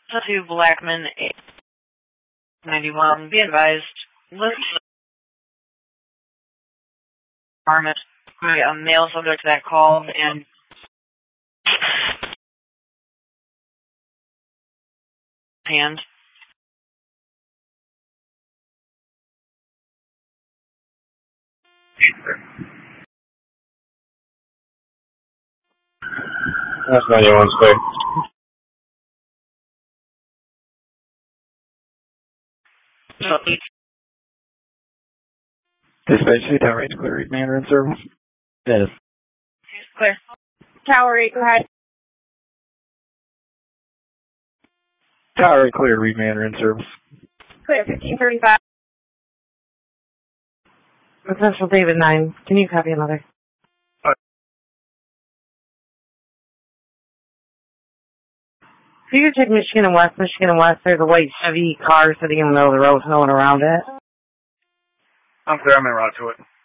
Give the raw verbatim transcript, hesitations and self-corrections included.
to Blackman eight ninety-one. Be advised, list department by a male subject that called and hand. That's ninety-one square. Dispatch, Tower eight, clear, read Mandarin service. Yes. Clear. Tower eight, go ahead. Tower eight, clear, read Mandarin service. Clear, fifteen thirty-five. Potential David nine. Can you copy another? If you take Michigan and West, Michigan and West, there's a white Chevy car sitting in the middle of the road with no one around it. I'm clear, I'm en route to it.